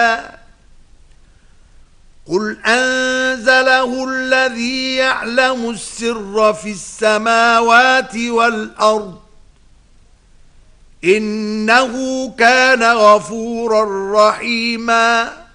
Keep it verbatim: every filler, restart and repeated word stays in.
شهيدا قل أنزله الذي يعلم السر في السماوات والأرض إنه كان غفورا رحيما